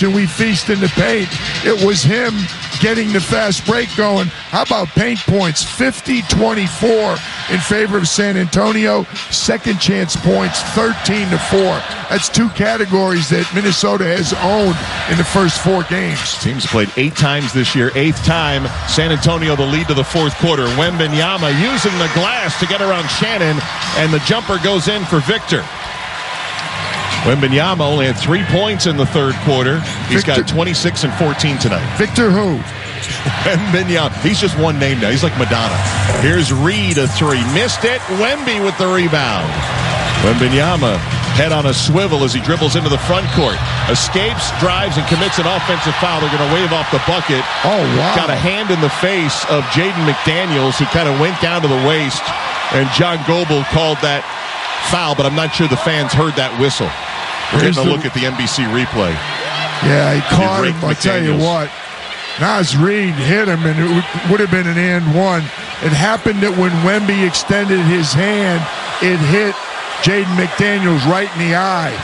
we feast in the paint. It was him getting the fast break going. How about paint points? 50-24 in favor of San Antonio. Second chance points, 13-4. That's two categories that Minnesota has owned in the first 4 games. Teams played 8 times this year. 8th time, San Antonio the lead to the fourth quarter. Wembanyama using the glass to get around Shannon, and the jumper goes in for Victor. Wembanyama only had 3 points in the third quarter. He's got 26 and 14 tonight. Victor who? Wembanyama. He's just one name now. He's like Madonna. Here's Reed, a 3. Missed it. Wemby with the rebound. Wembanyama, head on a swivel as he dribbles into the front court. Escapes, drives, and commits an offensive foul. They're going to wave off the bucket. Oh, wow. Got a hand in the face of Jaden McDaniels, who kind of went down to the waist. And John Goble called that foul, but I'm not sure the fans heard that whistle. We're getting a look at the NBC replay. Yeah, he caught him. I'll tell you what. Naz Reid hit him, and it would have been an and one. It happened that when Wemby extended his hand, it hit Jaden McDaniels right in the eye.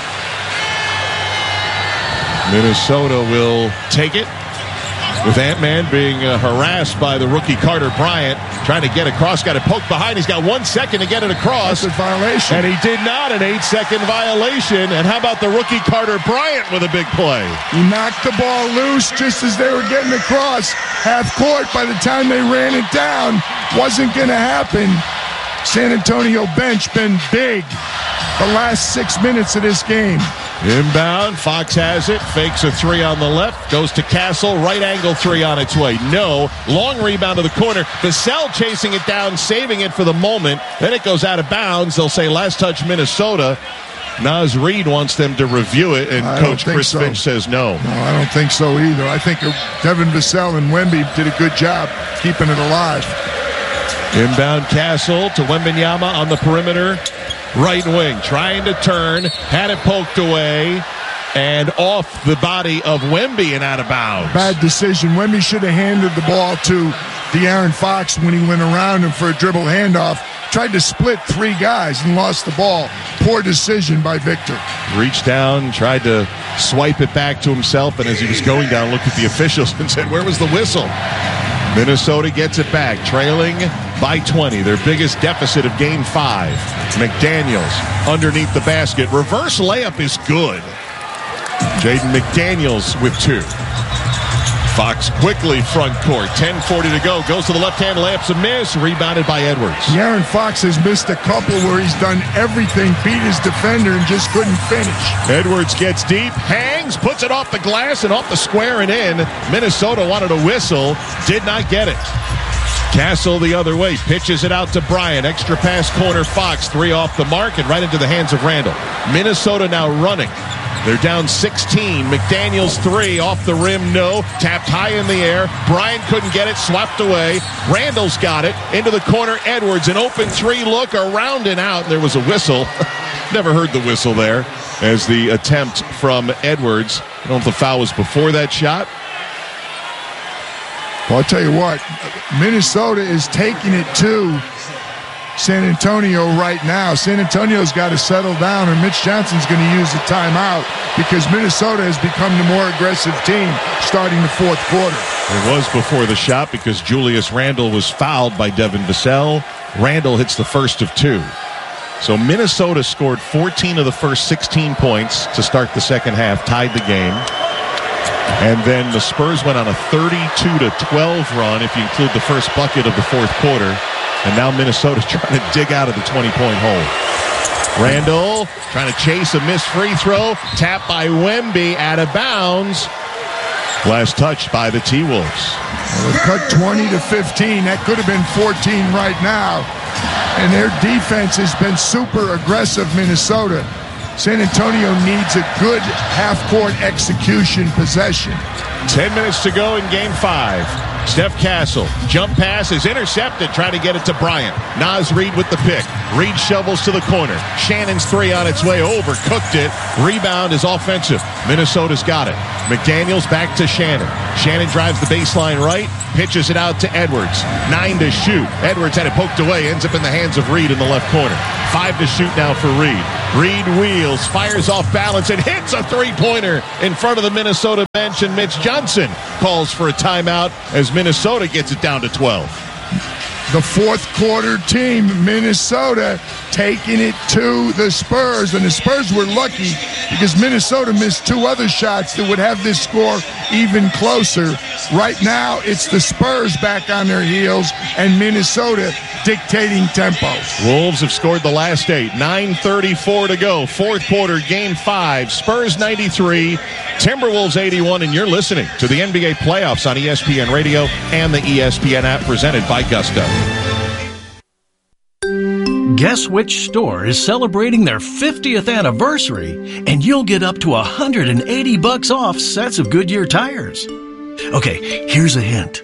Minnesota will take it, with Ant-Man being harassed by the rookie Carter Bryant, trying to get across, got it poked behind. He's got 1 second to get it across. That's a violation. And he did not, an 8-second violation. And how about the rookie Carter Bryant with a big play? He knocked the ball loose just as they were getting across half court. By the time they ran it down, wasn't going to happen. San Antonio bench been big the last 6 minutes of this game. Inbound, Fox has it, fakes a 3 on the left, goes to Castle, right angle 3 on its way. No, long rebound to the corner. Vassell chasing it down, saving it for the moment. Then it goes out of bounds. They'll say last touch Minnesota. Naz Reid wants them to review it, and Coach Chris Finch says no. No, I don't think so either. I think Devin Vassell and Wemby did a good job keeping it alive. Inbound Castle to Wembanyama on the perimeter. Right wing, trying to turn, had it poked away, and off the body of Wemby and out of bounds. Bad decision. Wemby should have handed the ball to De'Aaron Fox when he went around him for a dribble handoff. Tried to split 3 guys and lost the ball. Poor decision by Victor. Reached down, tried to swipe it back to himself, and as he was going down, looked at the officials and said, "Where was the whistle?" Minnesota gets it back, trailing by 20. Their biggest deficit of Game 5. McDaniels underneath the basket. Reverse layup is good. Jaden McDaniels with 2. Fox quickly front court. 10:40 to go. Goes to the left hand. Layup's a miss. Rebounded by Edwards. De'Aaron Fox has missed a couple where he's done everything, beat his defender, and just couldn't finish. Edwards gets deep, hangs, puts it off the glass and off the square and in. Minnesota wanted a whistle. Did not get it. Castle the other way. Pitches it out to Bryant. Extra pass corner. Fox. 3 off the mark and right into the hands of Randall. Minnesota now running. They're down 16. McDaniels 3 off the rim, no. Tapped high in the air. Bryant couldn't get it, swept away. Randall's got it. Into the corner, Edwards. An open 3 look, around and out. And there was a whistle. Never heard the whistle there as the attempt from Edwards. I don't know if the foul was before that shot. Well, I'll tell you what, Minnesota is taking it to San Antonio right now. San Antonio's got to settle down, and Mitch Johnson's going to use the timeout because Minnesota has become the more aggressive team starting the fourth quarter. It was before the shot because Julius Randle was fouled by Devin Vassell. Randle hits the first of 2. So Minnesota scored 14 of the first 16 points to start the second half, tied the game. And then the Spurs went on a 32-12 run if you include the first bucket of the fourth quarter. And now Minnesota's trying to dig out of the 20-point hole. Randall trying to chase a missed free throw. Tapped by Wemby, out of bounds. Last touch by the T-Wolves. Well, it cut 20-15. That could have been 14 right now. And their defense has been super aggressive, Minnesota. San Antonio needs a good half-court execution possession. 10 minutes to go in Game 5. Steph Castle, jump pass is intercepted, trying to get it to Bryant. Naz Reid with the pick. Reid shovels to the corner. Shannon's 3 on its way over, cooked it. Rebound is offensive. Minnesota's got it. McDaniels back to Shannon. Shannon drives the baseline right, pitches it out to Edwards. 9 to shoot. Edwards had it poked away, ends up in the hands of Reid in the left corner. 5 to shoot now for Reed. Reed wheels, fires off balance, and hits a three-pointer in front of the Minnesota bench, and Mitch Johnson calls for a timeout as Minnesota gets it down to 12. The fourth quarter team, Minnesota, taking it to the Spurs. And the Spurs were lucky because Minnesota missed 2 other shots that would have this score even closer. Right now, it's the Spurs back on their heels and Minnesota dictating tempo. Wolves have scored the last 8. 9:34 to go. Fourth quarter, game 5. Spurs 93, Timberwolves 81. And you're listening to the NBA playoffs on ESPN Radio and the ESPN app presented by Gusto. Guess which store is celebrating their 50th anniversary, and you'll get up to $180 off sets of Goodyear tires. Okay, here's a hint.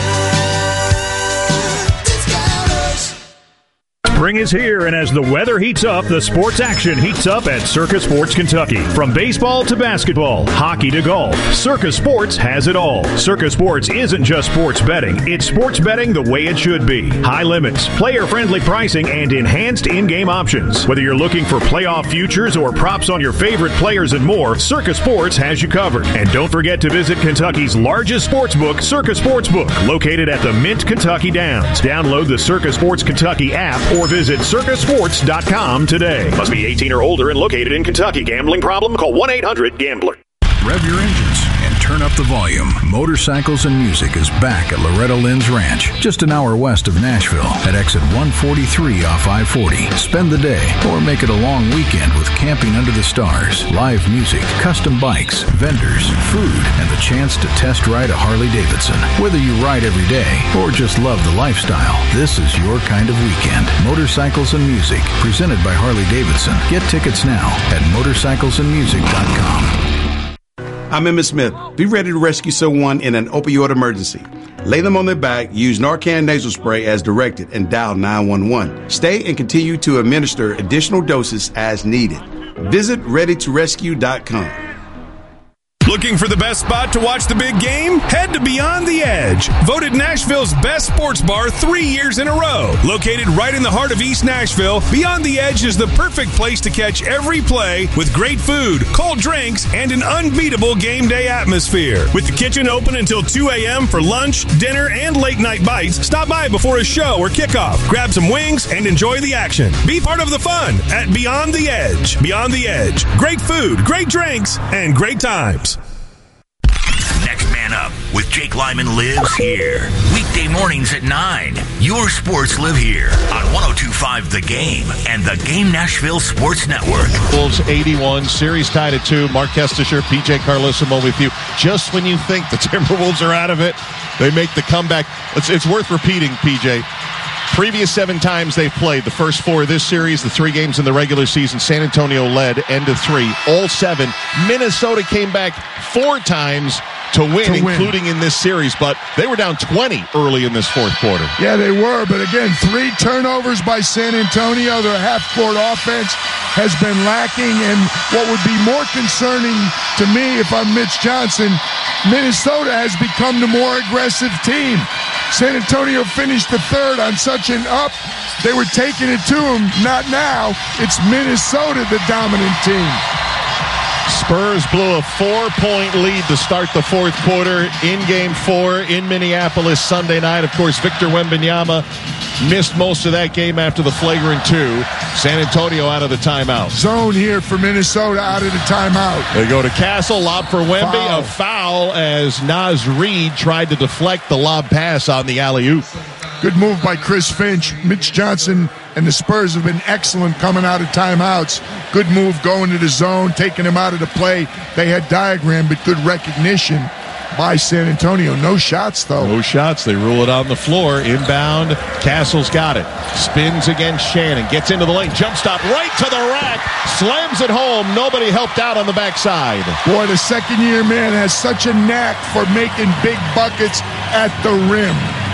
Spring is here, and as the weather heats up, the sports action heats up at Circa Sports Kentucky. From baseball to basketball, hockey to golf, Circa Sports has it all. Circa Sports isn't just sports betting. It's sports betting the way it should be. High limits, player-friendly pricing, and enhanced in-game options. Whether you're looking for playoff futures or props on your favorite players and more, Circa Sports has you covered. And don't forget to visit Kentucky's largest sports book, Circa Sportsbook, located at the Mint Kentucky Downs. Download the Circa Sports Kentucky app or visit circasports.com today. Must be 18 or older and located in Kentucky. Gambling problem? Call 1-800-GAMBLER. Rev your engines and turn up the volume. Motorcycles and Music is back at Loretta Lynn's Ranch, just an hour west of Nashville at exit 143 off I-40. Spend the day or make it a long weekend with camping under the stars, live music, custom bikes, vendors, food, and the chance to test ride a Harley-Davidson. Whether you ride every day or just love the lifestyle, this is your kind of weekend. Motorcycles and Music, presented by Harley-Davidson. Get tickets now at motorcyclesandmusic.com. I'm Emmett Smith. Be ready to rescue someone in an opioid emergency. Lay them on their back, use Narcan nasal spray as directed, and dial 911. Stay and continue to administer additional doses as needed. Visit readytorescue.com. Looking for the best spot to watch the big game? Head to Beyond the Edge. Voted Nashville's best sports bar 3 years in a row. Located right in the heart of East Nashville, Beyond the Edge is the perfect place to catch every play with great food, cold drinks, and an unbeatable game day atmosphere. With the kitchen open until 2 a.m. for lunch, dinner, and late night bites, stop by before a show or kickoff. Grab some wings and enjoy the action. Be part of the fun at Beyond the Edge. Beyond the Edge. Great food, great drinks, and great times. Next Man Up with Jake Lyman lives here. Weekday mornings at 9. Your sports live here on 102.5 The Game and the Game Nashville Sports Network. Wolves 81, series tied at 2. Mark Kestisher, PJ Carlissimo with you. Just when you think the Timberwolves are out of it, they make the comeback. It's worth repeating, PJ. Previous 7 times they've played, the first 4 of this series, the 3 games in the regular season, San Antonio led, end of 3, all 7. Minnesota came back 4 times to win, including in this series, but they were down 20 early in this fourth quarter. Yeah, they were, but again, 3 turnovers by San Antonio. Their half-court offense has been lacking, and what would be more concerning to me if I'm Mitch Johnson, Minnesota has become the more aggressive team. San Antonio finished the third on such an up. They were taking it to them. Not now. It's Minnesota, the dominant team. Spurs blew a 4-point lead to start the fourth quarter in Game 4 in Minneapolis Sunday night. Of course, Victor Wembanyama missed most of that game after the flagrant 2. San Antonio out of the timeout. Zone here for Minnesota out of the timeout. They go to Castle, lob for Wemby. Foul. A foul as Naz Reid tried to deflect the lob pass on the alley-oop. Good move by Chris Finch. Mitch Johnson and the Spurs have been excellent coming out of timeouts. Good move going to the zone, taking him out of the play. They had diagram, but good recognition by San Antonio. No shots, though. No shots. They rule it on the floor. Inbound. Castle's got it. Spins against Shannon. Gets into the lane. Jump stop right to the rack. Slams it home. Nobody helped out on the backside. Boy, the second-year man has such a knack for making big buckets at the rim.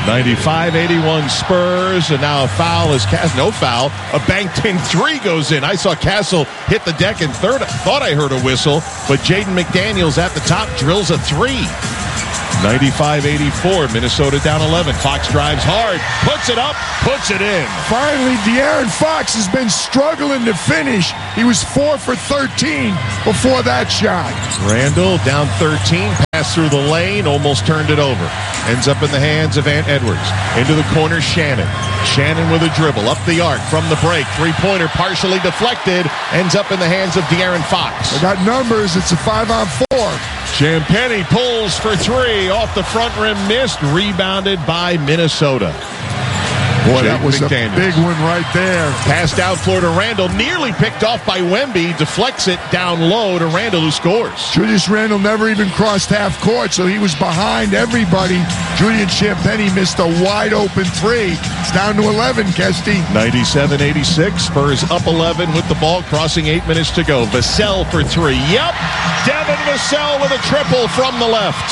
95-81 Spurs, and now a foul is Castle. No foul. A banked-in 3 goes in. I saw Castle hit the deck in third. Thought I heard a whistle, but Jaden McDaniels at the top drills a 3. 95-84, Minnesota down 11. Fox drives hard, puts it up, puts it in. Finally, De'Aaron Fox has been struggling to finish. He was 4 for 13 before that shot. Randall down 13, pass through the lane, almost turned it over. Ends up in the hands of Ant Edwards. Into the corner, Shannon. Shannon with a dribble, up the arc, from the break. Three-pointer partially deflected, ends up in the hands of De'Aaron Fox. They got numbers, it's a 5-on-4. Champagnie pulls for three, off the front rim, missed, rebounded by Minnesota. Boy, that was a big one right there. Passed out floor to Randall, nearly picked off by Wemby, deflects it down low to Randall, who scores. Julius Randle never even crossed half court, so he was behind everybody. Julian Champagnie missed a wide-open three. It's down to 11, Kesty. 97-86, Spurs up 11 with the ball, crossing 8 minutes to go. Vassell for three. Yep, Devin Vassell with a triple from the left.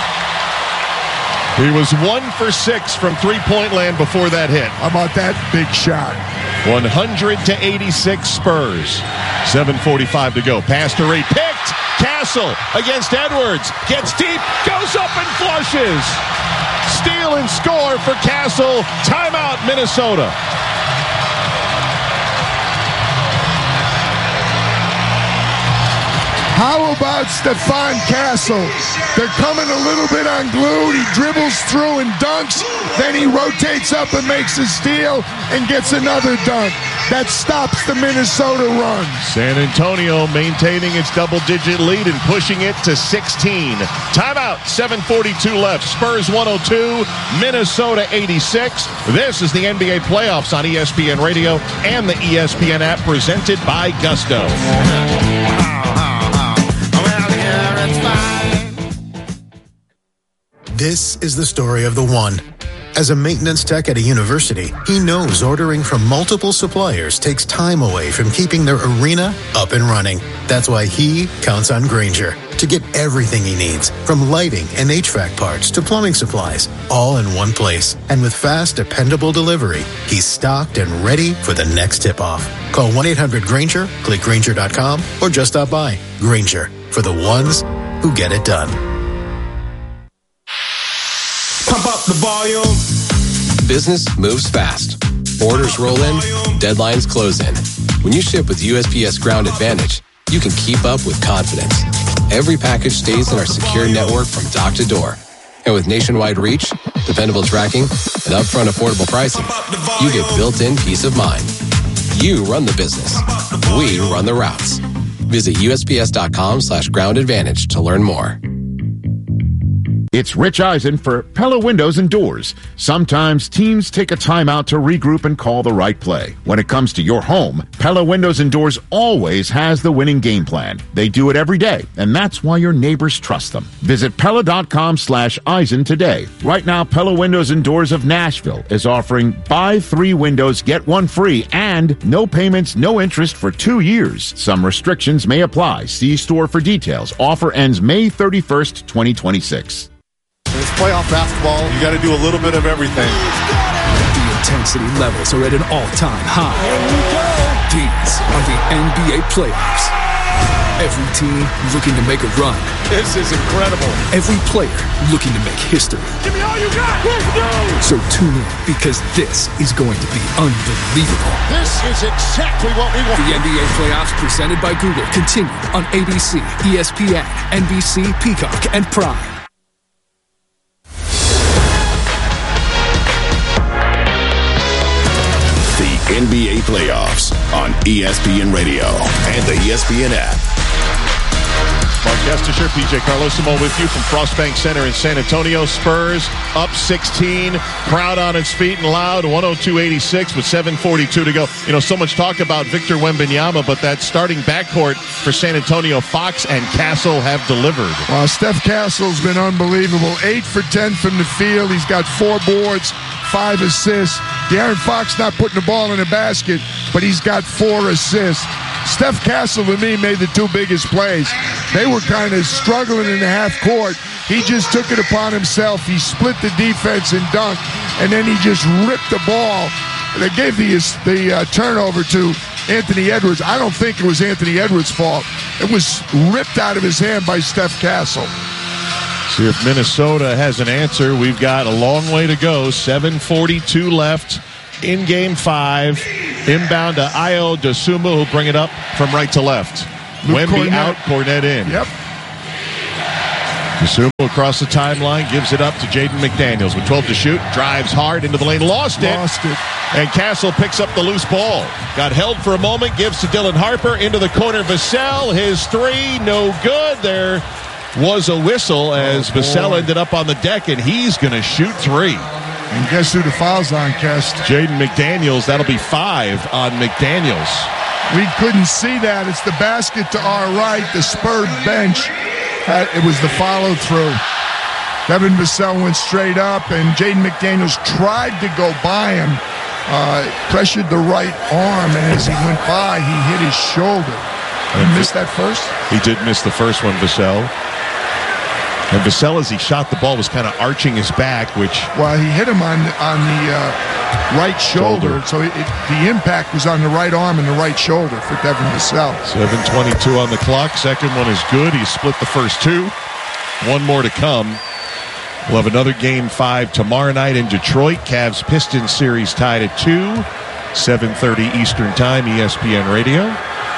He was 1 for 6 from three-point land before that hit. How about that big shot? 100-86 Spurs. 7:45 to go. Pass to Reed. Picked. Castle against Edwards. Gets deep. Goes up and flushes. Steal and score for Castle. Timeout, Minnesota. How about Stephon Castle? They're coming a little bit unglued. He dribbles through and dunks. Then he rotates up and makes a steal and gets another dunk. That stops the Minnesota run. San Antonio maintaining its double-digit lead and pushing it to 16. Timeout, 7:42 left. Spurs 102, Minnesota 86. This is the NBA playoffs on ESPN Radio and the ESPN app, presented by Gusto. This is the story of the one. As a maintenance tech at a university, he knows ordering from multiple suppliers takes time away from keeping their arena up and running. That's why he counts on Grainger to get everything he needs, from lighting and HVAC parts to plumbing supplies, all in one place. And with fast, dependable delivery, he's stocked and ready for the next tip-off. Call 1-800-GRAINGER, click Grainger.com, or just stop by. Grainger, for the ones who get it done. Pump up the volume. Business moves fast. Orders roll in, deadlines close in. When you ship with USPS Ground Advantage, you can keep up with confidence. Every package stays in our secure network from dock to door. And with nationwide reach, dependable tracking, and upfront affordable pricing, you get built-in peace of mind. You run the business. We run the routes. Visit USPS.com/Ground Advantage to learn more. It's Rich Eisen for Pella Windows and Doors. Sometimes teams take a timeout to regroup and call the right play. When it comes to your home, Pella Windows and Doors always has the winning game plan. They do it every day, and that's why your neighbors trust them. Visit Pella.com/Eisen today. Right now, Pella Windows and Doors of Nashville is offering buy 3 windows, get 1 free, and no payments, no interest for 2 years. Some restrictions may apply. See store for details. Offer ends May 31st, 2026. It's playoff basketball. You got to do a little bit of everything. The intensity levels are at an all-time high. These are the NBA playoffs. Every team looking to make a run. This is incredible. Every player looking to make history. Give me all you got. Let's go. So tune in, because this is going to be unbelievable. This is exactly what we want. The NBA playoffs presented by Google continue on ABC, ESPN, NBC, Peacock, and Prime. NBA playoffs on ESPN Radio and the ESPN app. Mark Gestisher, PJ Carlosimo with you from Frost Bank Center in San Antonio. Spurs up 16, crowd on its feet and loud, 102-86 with 7:42 to go. You know, so much talk about Victor Wembanyama, but that starting backcourt for San Antonio, Fox and Castle, have delivered. Steph Castle's been unbelievable. 8 for 10 from the field. He's got 4 boards, 5 assists. De'Aaron Fox not putting the ball in the basket, but he's got 4 assists. Steph Castle, to me, made the 2 biggest plays. They were kind of struggling in the half court. He just took it upon himself. He split the defense and dunked, and then he just ripped the ball. They gave the turnover to Anthony Edwards. I don't think it was Anthony Edwards' fault. It was ripped out of his hand by Steph Castle. See if Minnesota has an answer. We've got a long way to go. 7:42 left in Game 5. Inbound to Ayo Dosunmu, who'll bring it up from right to left. Wemby out, Cornet in. Yep. Dosunmu across the timeline, gives it up to Jaden McDaniels with 12 to shoot. Drives hard into the lane, lost it. And Castle picks up the loose ball. Got held for a moment, gives to Dylan Harper into the corner. Vassell, his three, no good. There was a whistle as Vassell ended up on the deck, and he's going to shoot three. And guess who the foul's on, Kest? Jaden McDaniels. That'll be 5 on McDaniels. We couldn't see that. It's the basket to our right. The Spurs bench. It was the follow-through. Devin Vassell went straight up, and Jaden McDaniels tried to go by him, pressured the right arm, and as he went by, he hit his shoulder. He missed that first? He did miss the first one, Vassell. And Vassell, as he shot the ball, was kind of arching his back, which... Well, he hit him on the right shoulder. So the impact was on the right arm and the right shoulder for Devin Vassell. 7:22 on the clock. Second one is good. He split the first two. One more to come. We'll have another Game 5 tomorrow night in Detroit. Cavs-Pistons series tied at 2. 7:30 Eastern Time, ESPN Radio.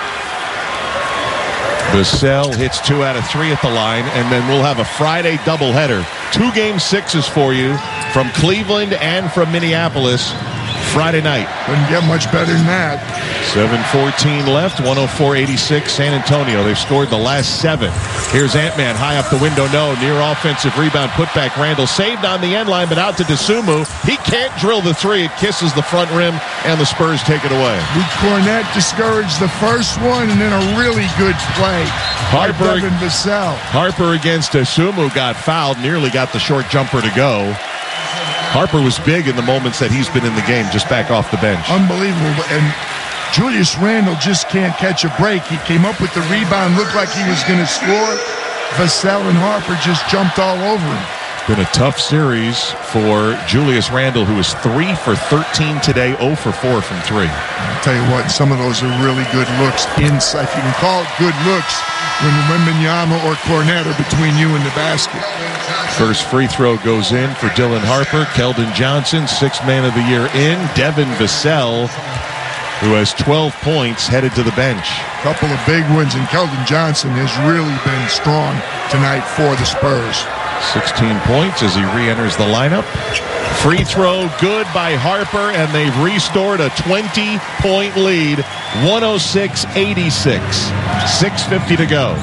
Vassell hits 2 out of 3 at the line, and then we'll have a Friday doubleheader. 2 Game 6s for you from Cleveland and from Minneapolis Friday night. Couldn't get much better than that. 7:14 left, 104-86 San Antonio. They've scored the last 7. Here's Ant-Man high up the window, no. Near offensive rebound, putback. Randall saved on the end line, but out to Dosunmu. He can't drill the 3. It kisses the front rim, and the Spurs take it away. Luke Cornett discouraged the first one, and then a really good play by Devin Vassell. Harper against Dosunmu got fouled, nearly got the short jumper to go. Harper was big in the moments that he's been in the game, just back off the bench. Unbelievable. And Julius Randle just can't catch a break. He came up with the rebound, looked like he was going to score. Vassell and Harper just jumped all over him. Been a tough series for Julius Randle, who is 3 for 13 today, 0 for 4 from 3. I'll tell you what, some of those are really good looks inside. If you can call it good looks, when Wembanyama or Cornet are between you and the basket. First free throw goes in for Dylan Harper. Keldon Johnson, 6th man of the year in. Devin Vassell, who has 12 points, headed to the bench. A couple of big wins, and Keldon Johnson has really been strong tonight for the Spurs. 16 points as he re-enters the lineup. Free throw good by Harper, and they've restored a 20-point lead, 106-86. 6:50 to go.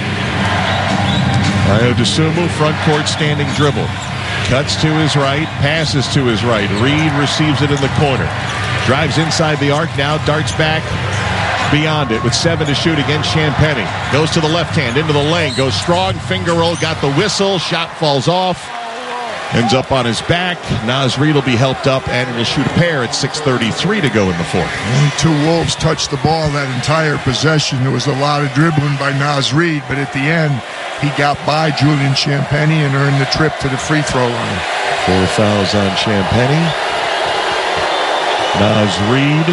Ayo Dosunmu, front court standing dribble. Cuts to his right, passes to his right. Reed receives it in the corner. Drives inside the arc, now darts back beyond it with 7 to shoot against Champagnie. Goes to the left hand, into the lane, goes strong, finger roll, got the whistle, shot falls off. Ends up on his back. Naz Reid will be helped up and will shoot a pair at 6:33 to go in the fourth. Only 2 Wolves touched the ball that entire possession. There was a lot of dribbling by Naz Reid, but at the end, he got by Julian Champagnie and earned the trip to the free throw line. 4 fouls on Champagnie. Naz Reid.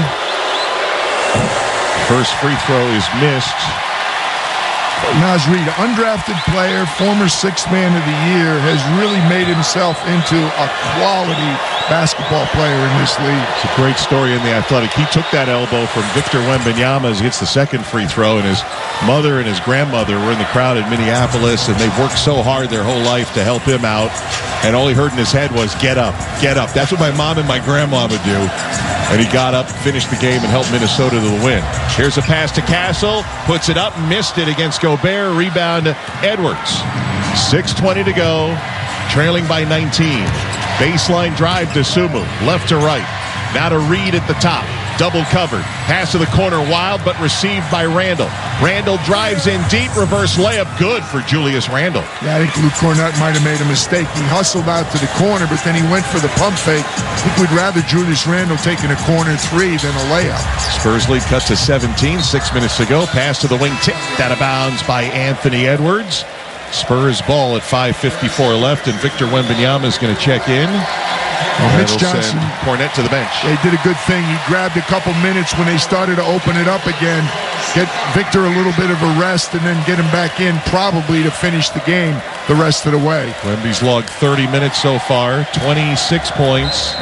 First free throw is missed. Naz Reid, undrafted player, former 6th man of the year, has really made himself into a quality basketball player in this league. It's a great story in The Athletic. He took that elbow from Victor Wembanyama as he hits the second free throw, and his mother and his grandmother were in the crowd in Minneapolis, and they've worked so hard their whole life to help him out, and all he heard in his head was, get up, get up. That's what my mom and my grandma would do. And he got up, finished the game, and helped Minnesota to the win. Here's a pass to Castle. Puts it up, missed it against Gobert. Rebound Edwards. 6:20 to go. Trailing by 19. Baseline drive to Dosunmu. Left to right. Now to Reed at the top. Double covered. Pass to the corner, wild, but received by Randall. Randall drives in deep. Reverse layup. Good for Julius Randle. Yeah, I think Luke Cornett might have made a mistake. He hustled out to the corner, but then he went for the pump fake. I think we'd rather Julius Randle taking a corner 3 than a layup. Spurs lead cut to 17. 6 minutes to go. Pass to the wing. Tipped out of bounds by Anthony Edwards. Spurs ball at 5:54 left, and Victor Wembanyama is going to check in. Mitch Johnson, Cornett to the bench. They did a good thing. He grabbed a couple minutes when they started to open it up again. get Victor a little bit of a rest and then get him back in probably to finish the game the rest of the way. Wemby's logged 30 minutes so far, 26 points,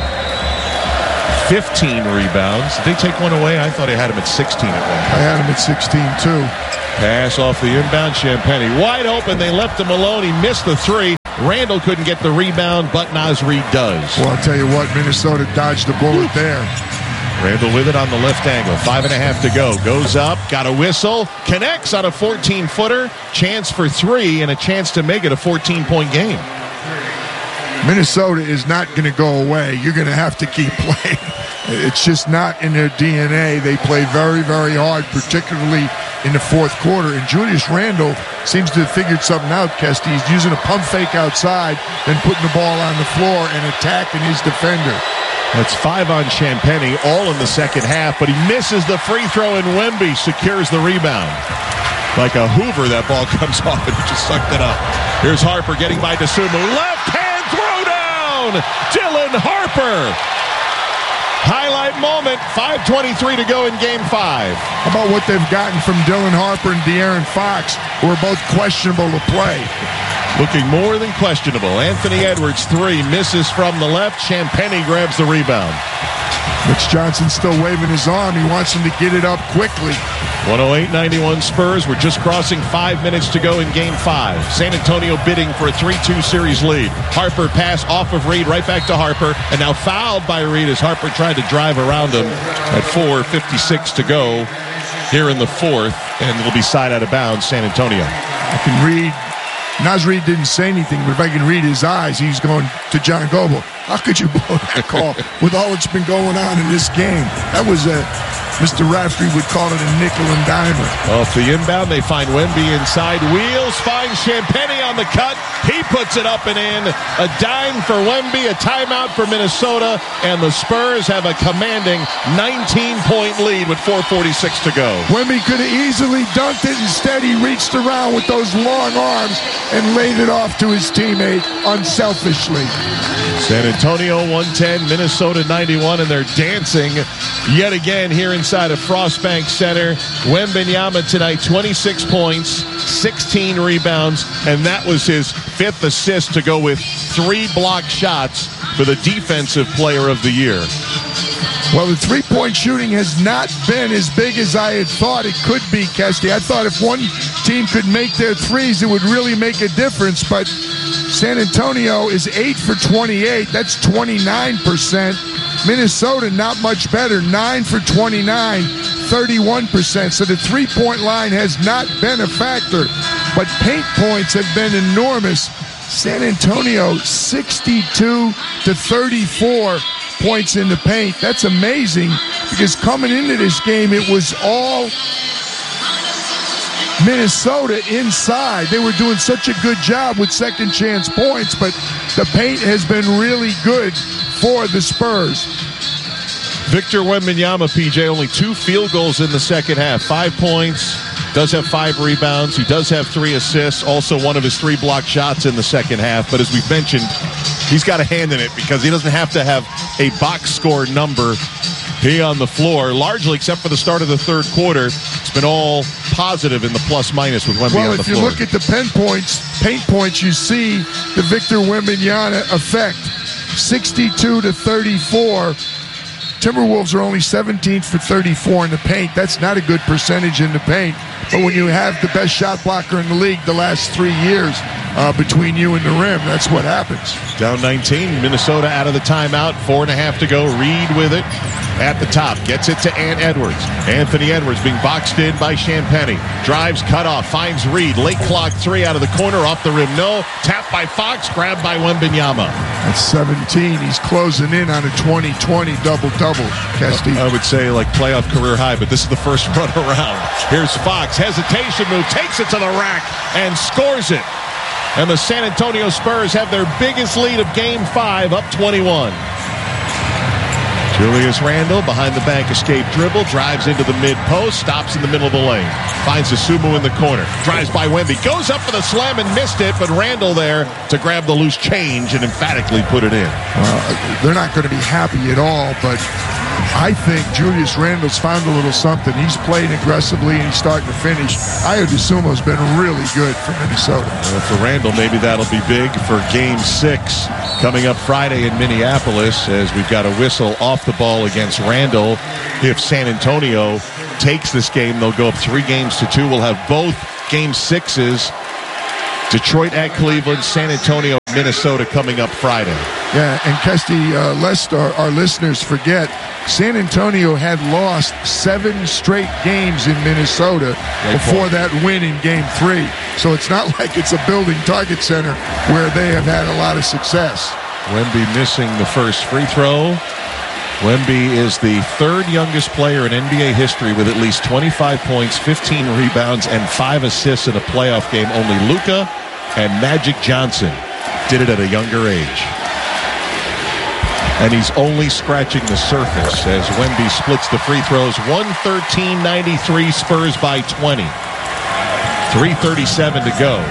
15 rebounds. Did they take one away? I thought I had him at 16 at one point. I had him at 16 too. Pass off the inbound. Champagnie wide open. They left him alone. He missed the three. Randall couldn't get the rebound, but Naz Reid does. Well, I'll tell you what, Minnesota dodged the bullet there. Randall with it on the left angle. 5.5 to go. Goes up, got a whistle, connects on a 14-footer. Chance for three and a chance to make it a 14-point game. Minnesota is not going to go away. You're going to have to keep playing. It's just not in their DNA. They play very, very hard, particularly in the fourth quarter. And Julius Randle seems to have figured something out, Kesty. He's using a pump fake outside, then putting the ball on the floor and attacking his defender. That's 5 on Champagnie, all in the second half, but he misses the free throw, and Wemby secures the rebound. Like a Hoover, that ball comes off, and he just sucked it up. Here's Harper getting by Dosunmu. Left hand throw down! Dylan Harper! Highlight moment, 5:23 to go in Game 5. How about what they've gotten from Dylan Harper and De'Aaron Fox, who are both questionable to play? Looking more than questionable. Anthony Edwards, 3, misses from the left. Champagnie grabs the rebound. Mitch Johnson's still waving his arm. He wants him to get it up quickly. 108-91 Spurs. We're just crossing 5 minutes to go in Game 5. San Antonio bidding for a 3-2 series lead. Harper pass off of Reid, right back to Harper, and now fouled by Reid as Harper tried to drive around him at 4:56 to go here in the fourth, and it'll be side out of bounds, San Antonio. I can read. Naz Reid didn't say anything, but if I can read his eyes, he's going to John Goble. How could you blow that call with all that's been going on in this game? That was Mr. Raftery would call it a nickel and dimer. Off the inbound, they find Wemby inside. Wheels, finds Champagnie on the cut. He puts it up and in. A dime for Wemby, a timeout for Minnesota, and the Spurs have a commanding 19-point lead with 4:46 to go. Wemby could have easily dunked it. Instead, he reached around with those long arms and laid it off to his teammate unselfishly. San Antonio 110, Minnesota 91, and they're dancing yet again here inside of Frostbank Center. Wembanyama tonight, 26 points, 16 rebounds, and that was his 5th assist to go with 3 blocked shots for the Defensive Player of the Year. Well, the three-point shooting has not been as big as I had thought it could be, Kesty. I thought if one team could make their threes, it would really make a difference, but San Antonio is 8 for 28. That's 29%. Minnesota, not much better, 9 for 29, 31%. So the three-point line has not been a factor, but paint points have been enormous. San Antonio, 62 to 34 points in the paint. That's amazing because coming into this game, it was all Minnesota inside. They were doing such a good job with second chance points, but the paint has been really good for the Spurs. Victor Wembanyama, PJ, only 2 field goals in the second half. 5 points, does have 5 rebounds. He does have 3 assists, also one of his 3 blocked shots in the second half. But as we've mentioned, he's got a hand in it because he doesn't have to have a box score number here on the floor, largely except for the start of the third quarter. It's been all positive in the plus-minus with Wemby on the floor. Well, if you look at the paint points, you see the Victor Wembanyama effect. 62 to 34. Timberwolves are only 17th for 34 in the paint. That's not a good percentage in the paint. But when you have the best shot blocker in the league the last 3 years between you and the rim, that's what happens. Down 19, Minnesota out of the timeout. 4.5 to go. Reid with it at the top. Gets it to Ant Edwards. Anthony Edwards being boxed in by Champagnie. Drives, cut off, finds Reid. Late clock 3 out of the corner, off the rim. No. Tapped by Fox, grabbed by Wembanyama. That's 17. He's closing in on a 20-20 double-double, Kesty. I would say like playoff career high, but this is the first run around. Here's Fox. Hesitation move. Takes it to the rack and scores it. And the San Antonio Spurs have their biggest lead of Game 5, up 21. Julius Randle behind the bank escape dribble, drives into the mid-post, stops in the middle of the lane. Finds Asumu in the corner. Drives by Wemby. Goes up for the slam and missed it, but Randle there to grab the loose change and emphatically put it in. Well, they're not going to be happy at all, but I think Julius Randle's found a little something. He's playing aggressively and he's starting to finish. Ayo Dosunmu's been really good for Minnesota. Well, for Randle, maybe that'll be big for Game 6 coming up Friday in Minneapolis, as we've got a whistle off the ball against Randle. If San Antonio takes this game, they'll go up 3-2. We'll have both Game 6s. Detroit at Cleveland, San Antonio, Minnesota coming up Friday. Yeah, and Kesty, lest our listeners forget, San Antonio had lost 7 straight games in Minnesota before that win in Game 3. So it's not like it's a building target center where they have had a lot of success. Wemby missing the first free throw. Wemby is the 3rd youngest player in NBA history with at least 25 points, 15 rebounds, and 5 assists in a playoff game. Only Luka and Magic Johnson did it at a younger age. And he's only scratching the surface as Wemby splits the free throws. 113-93, Spurs by 20. 3:37 to go.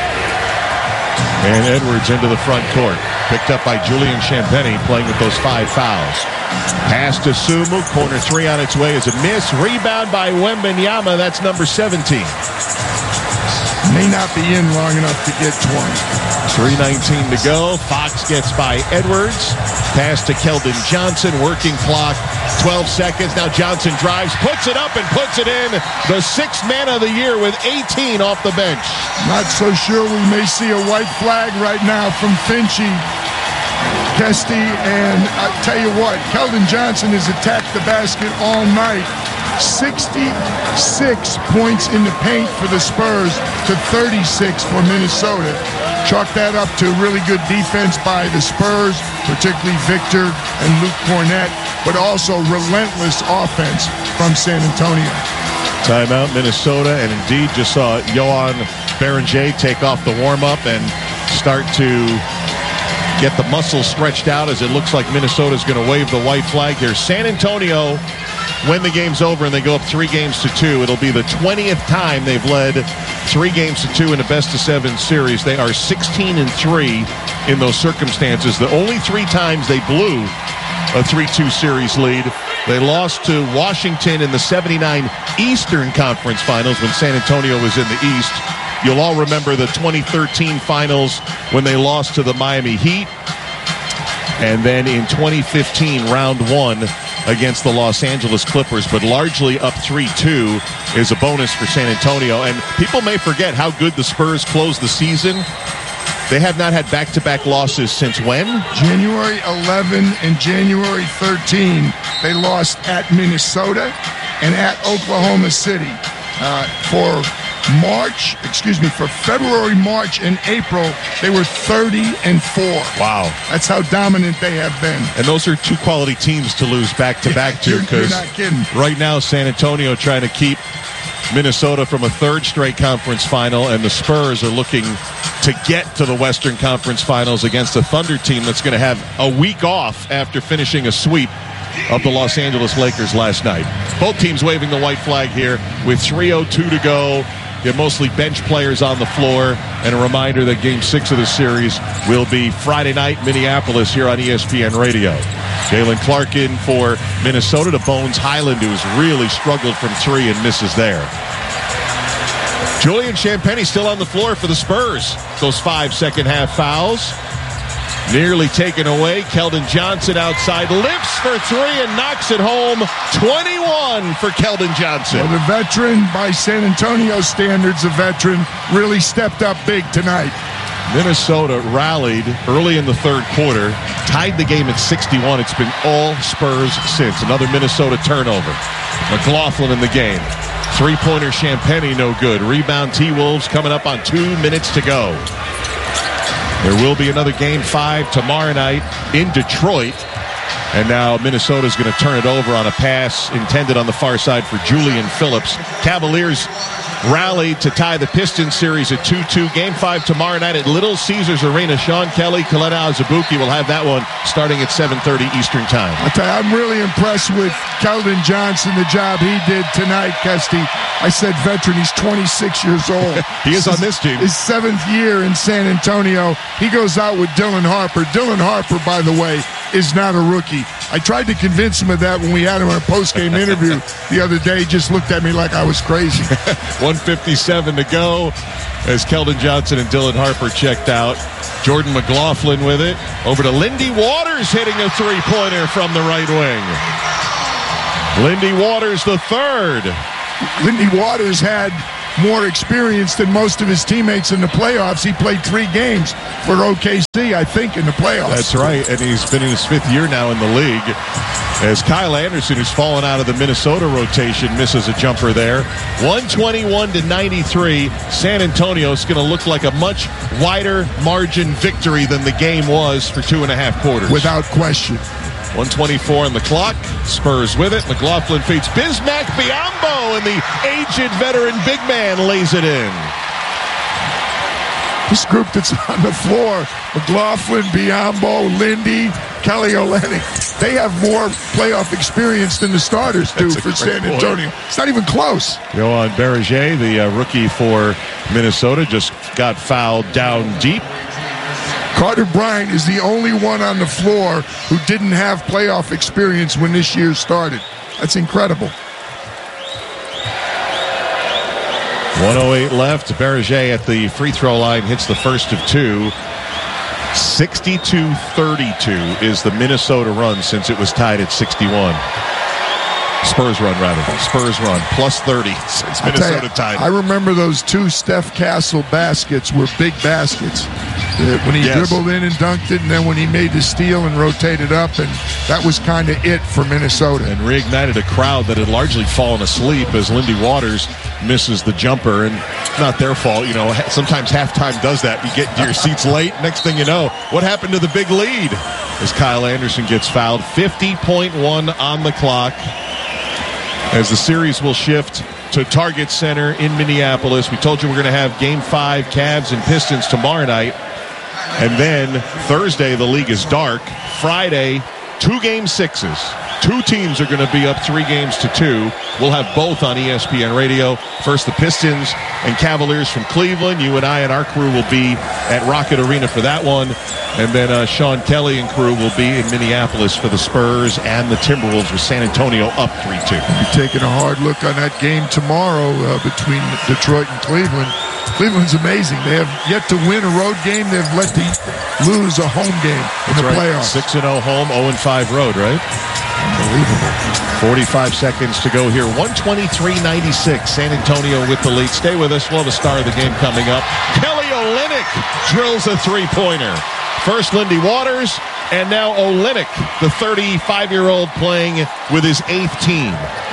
And Edwards into the front court. Picked up by Julian Champagnie, playing with those 5 fouls. Pass to Sumu. Corner 3 on its way is a miss. Rebound by Wembanyama. That's number 17. May not be in long enough to get 20. 3:19 to go. Fox gets by Edwards. Pass to Keldon Johnson. Working clock. 12 seconds. Now Johnson drives, puts it up, and puts it in. The 6th man of the year with 18 off the bench. Not so sure we may see a white flag right now from Finchy. Kesty, and I tell you what, Keldon Johnson has attacked the basket all night. 66 points in the paint for the Spurs to 36 for Minnesota. Chalk that up to really good defense by the Spurs, particularly Victor and Luke Cornett, but also relentless offense from San Antonio. Timeout, Minnesota, and indeed just saw Johan Berenger take off the warm-up and start to get the muscles stretched out as it looks like Minnesota's going to wave the white flag here. San Antonio, when the game's over and they go up 3-2, it'll be the 20th time they've led 3-2 in a best-of-7 series. They are 16-3 in those circumstances. The only 3 times they blew a 3-2 series lead, they lost to Washington in the 79 Eastern Conference Finals when San Antonio was in the East. You'll all remember the 2013 finals when they lost to the Miami Heat. And then in 2015, round 1 against the Los Angeles Clippers, but largely up 3-2 is a bonus for San Antonio. And people may forget how good the Spurs closed the season. They have not had back-to-back losses since when? January 11 and January 13. They lost at Minnesota and at Oklahoma City. For February, March, and April, they were 30-4. Wow. That's how dominant they have been. And those are 2 quality teams to lose back-to-back to, because right now San Antonio trying to keep Minnesota from a 3rd straight conference final, and the Spurs are looking to get to the Western Conference Finals against a Thunder team that's going to have a week off after finishing a sweep of the Los Angeles Lakers last night. Both teams waving the white flag here with 3:02 to go. You have mostly bench players on the floor, and a reminder that Game 6 of the series will be Friday night, Minneapolis, here on ESPN Radio. Jalen Clark in for Minnesota to Bones Highland, who's really struggled from 3 and misses there. Julian Champagnie still on the floor for the Spurs. Those 5 second-half fouls nearly taken away. Keldon Johnson outside, lifts for 3 and knocks it home. 21 for Keldon Johnson. Well, the veteran, by San Antonio standards, a veteran, really stepped up big tonight. Minnesota rallied early in the 3rd quarter, tied the game at 61. It's been all Spurs since. Another Minnesota turnover. McLaughlin in the game. 3-pointer Champagnie, no good. Rebound T-Wolves coming up on 2 minutes to go. There will be another Game 5 tomorrow night in Detroit. And now Minnesota's going to turn it over on a pass intended on the far side for Julian Phillips. Cavaliers rallied to tie the Pistons series at 2-2. Game 5 tomorrow night at Little Caesars Arena. Sean Kelly, Kalena Azubuike will have that one starting at 7:30 Eastern Time. I tell you, I'm really impressed with Keldon Johnson, the job he did tonight, Kesty. I said veteran. He's 26 years old. He is on this team. His 7th year in San Antonio. He goes out with Dylan Harper. Dylan Harper, by the way, is not a rookie. I tried to convince him of that when we had him on a post-game interview the other day. He just looked at me like I was crazy. 1:57 to go as Keldon Johnson and Dylan Harper checked out. Jordan McLaughlin with it. Over to Lindy Waters hitting a three-pointer from the right wing. Lindy Waters the third. Lindy Waters had more experience than most of his teammates in the playoffs. He played 3 games for OKC, I think, in the playoffs. That's right, and he's been in his 5th year now in the league. As Kyle Anderson, who's fallen out of the Minnesota rotation, misses a jumper there. 121-93. San Antonio is going to look like a much wider margin victory than the game was for 2.5 quarters. Without question. 1:24 on the clock. Spurs with it. McLaughlin feeds Bismack Biyombo, and the aged veteran big man lays it in. This group that's on the floor, McLaughlin, Biyombo, Lindy, Kelly Olynyk, they have more playoff experience than the starters do for San Antonio. It's not even close. Yohan Berger, the rookie for Minnesota, just got fouled down deep. Carter Bryant is the only one on the floor who didn't have playoff experience when this year started. That's incredible. 1:08 left. Berger at the free throw line hits the first of 2. 62-32 is the Minnesota run since it was tied at 61. Spurs run, rather. Spurs run. Plus 30 since Minnesota tied. I remember those 2 Steph Castle baskets were big baskets. When he dribbled in and dunked it, and then when he made the steal and rotated up, and that was kind of it for Minnesota. And reignited a crowd that had largely fallen asleep as Lindy Waters misses the jumper. And not their fault. You know, sometimes halftime does that. You get to your seats late. Next thing you know, what happened to the big lead? As Kyle Anderson gets fouled. 50.1 on the clock. As the series will shift to Target Center in Minneapolis. We told you we're going to have Game 5 Cavs and Pistons tomorrow night. And then Thursday, the league is dark. Friday, 2 Game 6s. 2 teams are going to be up 3-2. We'll have both on ESPN Radio. First, the Pistons and Cavaliers from Cleveland. You and I and our crew will be at Rocket Arena for that one. And then Sean Kelly and crew will be in Minneapolis for the Spurs and the Timberwolves with San Antonio up 3-2. We'll be taking a hard look on that game tomorrow between Detroit and Cleveland. Cleveland's amazing. They have yet to win a road game. They've let to lose a home game in the playoffs. 6-0 home, 0-5 road, right? Unbelievable. 45 seconds to go here. 123-96. San Antonio with the lead. Stay with us. We'll have a star of the game coming up. Kelly Olynyk drills a three-pointer. First Lindy Waters, and now Olynyk, the 35-year-old playing with his 8th team.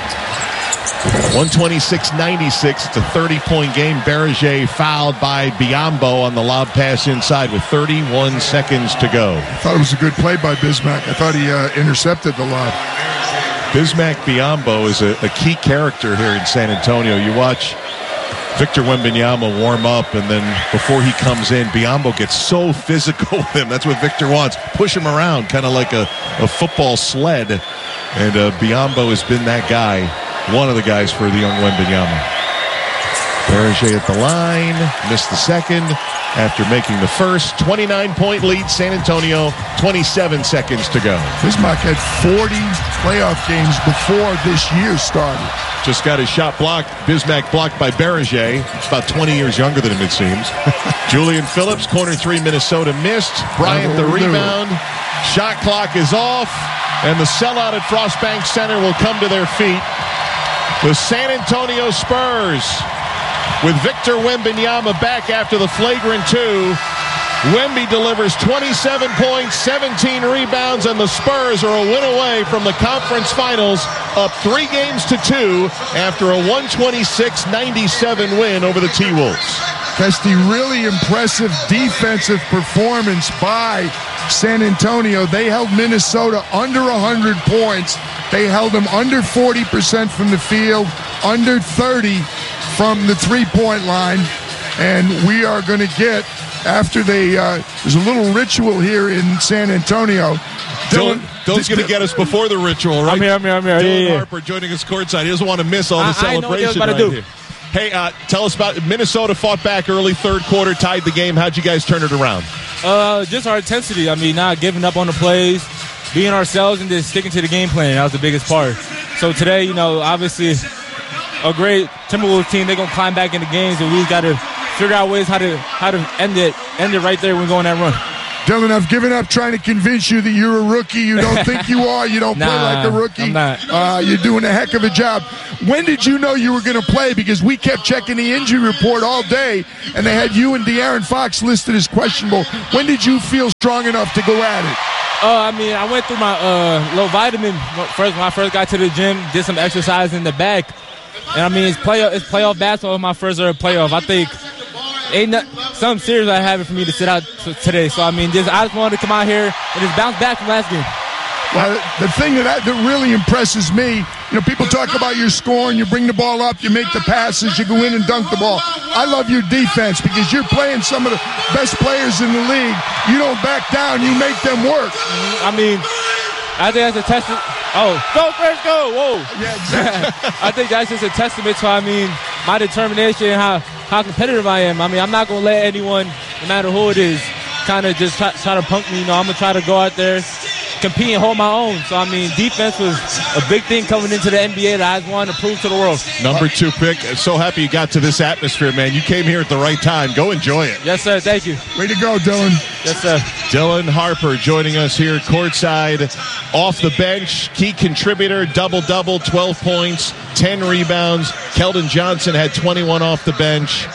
126-96. It's a 30-point game. Berger fouled by Biyombo on the lob pass inside with 31 seconds to go. I thought it was a good play by Bismack. I thought he intercepted the lob. Bismack Biyombo is a key character here in San Antonio. You watch Victor Wembanyama warm up, and then before he comes in, Biyombo gets so physical with him. That's what Victor wants. Push him around, kind of like a football sled. And Biyombo has been that guy, one of the guys for the young Wembanyama. Berger at the line, missed the second after making the first. 29-point lead, San Antonio, 27 seconds to go. Bismack had 40 playoff games before this year started. Just got his shot blocked. Bismack blocked by Berger. He's about 20 years younger than him, it seems. Julian Phillips, corner 3, Minnesota missed. Bryant the rebound. Shot clock is off, and the sellout at Frostbank Center will come to their feet. The San Antonio Spurs, with Victor Wembanyama back after the flagrant 2. Wemby delivers 27 points, 17 rebounds, and the Spurs are a win away from the conference finals, up 3-2 after a 126-97 win over the T-Wolves. That's the really impressive defensive performance by San Antonio. They held Minnesota under 100 points. They held them under 40% from the field, under 30 from the three-point line, and we are going to get, after there's a little ritual here in San Antonio. Dylan's going to get us before the ritual, right? I'm here. Dylan Harper joining us courtside. He doesn't want to miss all the celebration right here. Hey, tell us about Minnesota. Fought back early third quarter, tied the game. How'd you guys turn it around? Just our intensity. I mean, not giving up on the plays, being ourselves, and just sticking to the game plan. That was the biggest part. So today, obviously, a great Timberwolves team. They're gonna climb back into games, and we got to figure out ways how to end it right there when we go on that run. Dylan, I've given up trying to convince you that you're a rookie. You don't think you are. You don't play like a rookie. I'm not. You're doing a heck of a job. When did you know you were going to play? Because we kept checking the injury report all day, and they had you and De'Aaron Fox listed as questionable. When did you feel strong enough to go at it? I went through my low vitamin when I first got to the gym, did some exercise in the back. And, it's playoff basketball, my first ever playoff. I think something serious I have it for me to sit out today. So, I just wanted to come out here and just bounce back from last game. Well, the thing that really impresses me, people talk about your scoring, you bring the ball up, you make the passes, you go in and dunk the ball. I love your defense because you're playing some of the best players in the league. You don't back down, you make them work. I think that's a testament. Oh, go first, go! Whoa! Yeah, exactly. I think that's just a testament to, my determination and how competitive I am. I'm not going to let anyone, no matter who it is, kind of just try to punk me. I'm going to try to go out there, compete and hold my own. So, defense was a big thing coming into the NBA that I just wanted to prove to the world. Number 2 pick. So happy you got to this atmosphere, man. You came here at the right time. Go enjoy it. Yes, sir. Thank you. Way to go, Dylan. Yes, sir. Dylan Harper joining us here courtside off the bench. Key contributor, double-double, 12 points, 10 rebounds. Keldon Johnson had 21 off the bench.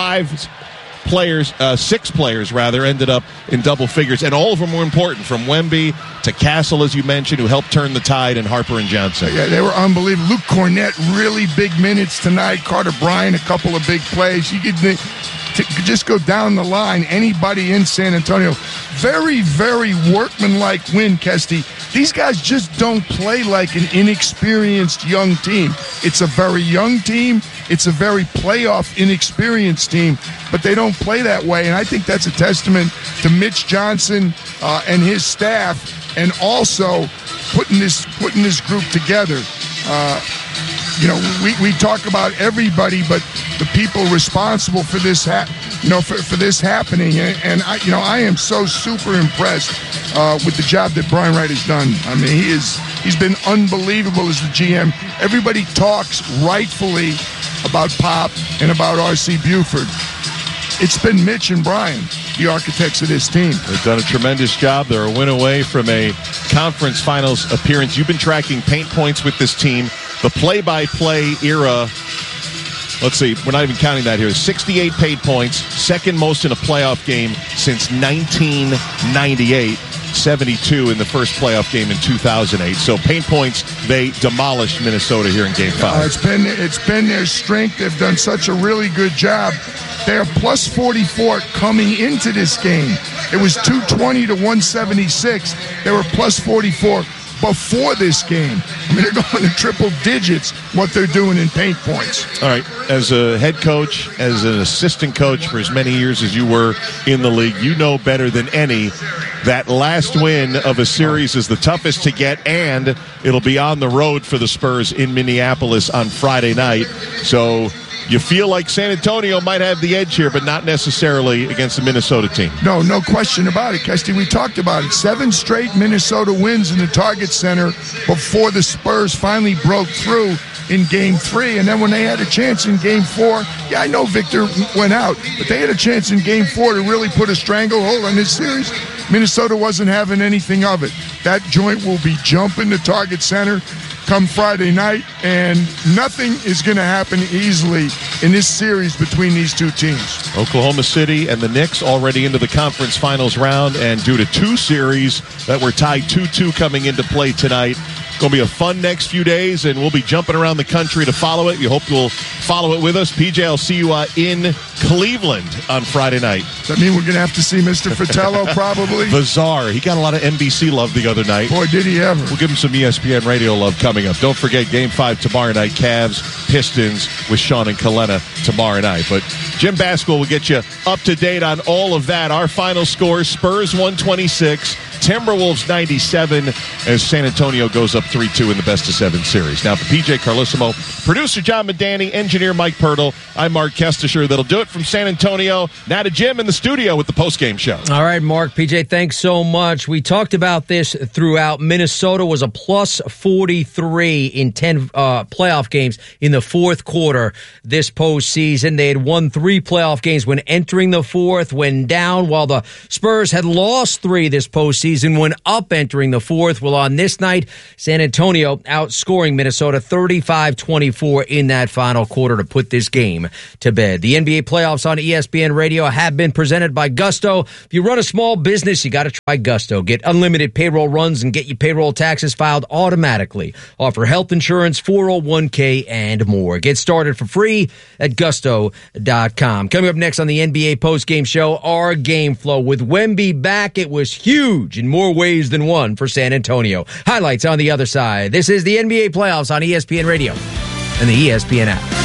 6 players ended up in double figures, and all of them were important, from Wemby to Castle, as you mentioned, who helped turn the tide, and Harper and Johnson. Yeah, they were unbelievable. Luke Cornett, really big minutes tonight. Carter Bryant, a couple of big plays. You could just go down the line. Anybody in San Antonio. Very, very workmanlike win, Kesty. These guys just don't play like an inexperienced young team. It's a very young team. It's a very playoff inexperienced team, but they don't play that way. And I think that's a testament to Mitch Johnson and his staff, and also putting this group together. We talk about everybody, but the people responsible for this, for this happening. And I am so super impressed with the job that Brian Wright has done. He's been unbelievable as the GM. Everybody talks rightfully about Pop and about R.C. Buford. It's been Mitch and Brian, the architects of this team. They've done a tremendous job. They're a win away from a conference finals appearance. You've been tracking paint points with this team. The play-by-play era, let's see, we're not even counting that here. 68 paint points, second most in a playoff game since 1998. 72 in the first playoff game in 2008. So paint points, they demolished Minnesota here in Game 5. It's been their strength. They've done such a really good job. They're plus 44 coming into this game. It was 220 to 176. They were plus 44 before this game. They're going to triple digits what they're doing in paint points. All right. As a head coach, as an assistant coach for as many years as you were in the league, you know better than any that last win of a series is the toughest to get, and it'll be on the road for the Spurs in Minneapolis on Friday night. So you feel like San Antonio might have the edge here, but not necessarily against the Minnesota team. No question about it, Kesty. We talked about it. 7 straight Minnesota wins in the Target Center before the Spurs finally broke through in Game 3. And then when they had a chance in Game 4, I know Victor went out, but they had a chance in Game 4 to really put a stranglehold on this series. Minnesota wasn't having anything of it. That joint will be jumping the Target Center come Friday night, and nothing is going to happen easily in this series between these two teams. Oklahoma City and the Knicks already into the conference finals round, and due to 2 series that were tied 2-2 coming into play tonight, going to be a fun next few days, and we'll be jumping around the country to follow it. We hope you'll follow it with us. PJ, I'll see you in Cleveland on Friday night. Does that mean we're going to have to see Mr. Fratello probably? Bizarre. He got a lot of NBC love the other night. Boy, did he ever. We'll give him some ESPN radio love coming up. Don't forget Game 5 tomorrow night, Cavs Pistons with Sean and Kalena tomorrow night. But Jim Basketball will get you up to date on all of that. Our final score, Spurs 126, Timberwolves 97, as San Antonio goes up 3-2 in the best-of-7 series. Now for PJ Carlissimo, producer John Medani, engineer Mike Pirtle, I'm Mark Kestisher. That'll do it from San Antonio. Now to Jim in the studio with the postgame show. All right, Mark, PJ, thanks so much. We talked about this throughout. Minnesota was a plus 43 in 10 playoff games in the fourth quarter this postseason. They had won 3 playoff games when entering the fourth, when down, while the Spurs had lost 3 this postseason when up entering the fourth. Well, on this night, San Antonio outscoring Minnesota 35-24 in that final quarter to put this game to bed. The NBA playoffs on ESPN Radio have been presented by Gusto. If you run a small business, you got to try Gusto. Get unlimited payroll runs and get your payroll taxes filed automatically. Offer health insurance, 401k, and more. Get started for free at gusto.com. Coming up next on the NBA postgame show, our game flow. With Wemby back, it was huge in more ways than one for San Antonio. Highlights on the other side. This is the NBA playoffs on ESPN Radio and the ESPN app.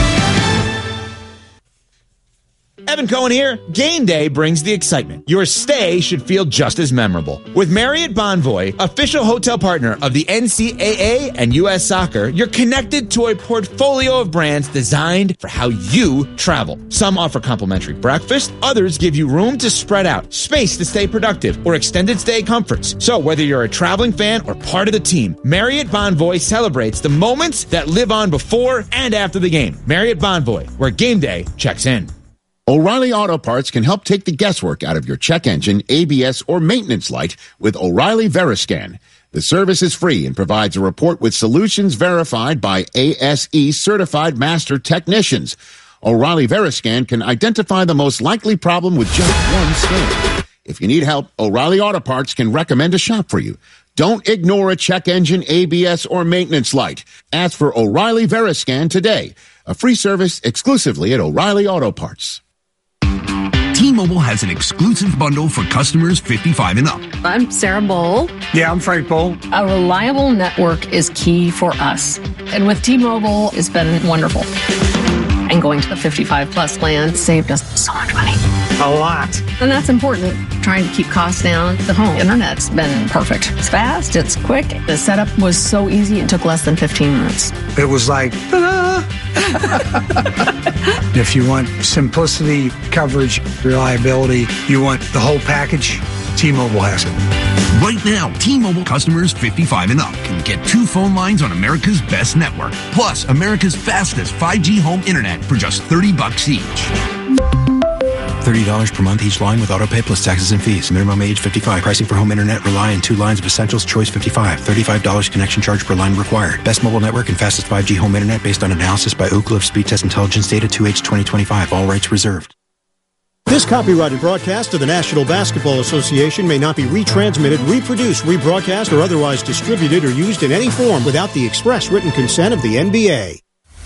Evan Cohen here. Game day brings the excitement. Your stay should feel just as memorable. With Marriott Bonvoy, official hotel partner of the NCAA and U.S. Soccer, you're connected to a portfolio of brands designed for how you travel. Some offer complimentary breakfast, others give you room to spread out, space to stay productive, or extended stay comforts. So whether you're a traveling fan or part of the team, Marriott Bonvoy celebrates the moments that live on before and after the game. Marriott Bonvoy, where game day checks in. O'Reilly Auto Parts can help take the guesswork out of your check engine, ABS, or maintenance light with O'Reilly Veriscan. The service is free and provides a report with solutions verified by ASE certified master technicians. O'Reilly Veriscan can identify the most likely problem with just one scan. If you need help, O'Reilly Auto Parts can recommend a shop for you. Don't ignore a check engine, ABS, or maintenance light. Ask for O'Reilly Veriscan today. A free service exclusively at O'Reilly Auto Parts. T-Mobile has an exclusive bundle for customers 55 and up. I'm Sarah Bowl. Yeah, I'm Frank Bowl. A reliable network is key for us. And with T-Mobile, it's been wonderful. And going to the 55 plus plan saved us so much money. A lot. And that's important. Trying to keep costs down. The home internet's been perfect. It's fast, it's quick. The setup was so easy, it took less than 15 minutes. It was like, ta-da! If you want simplicity, coverage, reliability, you want the whole package, T-Mobile has it. Right now, T-Mobile customers 55 and up can get 2 phone lines on America's best network, plus America's fastest 5G home internet for just $30 each. $30 per month each line with autopay plus taxes and fees. Minimum age 55. Pricing for home internet rely on 2 lines of Essentials Choice 55. $35 connection charge per line required. Best mobile network and fastest 5G home internet based on analysis by Oak Cliff Speed Test Intelligence data 2H 2025. All rights reserved. This copyrighted broadcast of the National Basketball Association may not be retransmitted, reproduced, rebroadcast, or otherwise distributed or used in any form without the express written consent of the NBA.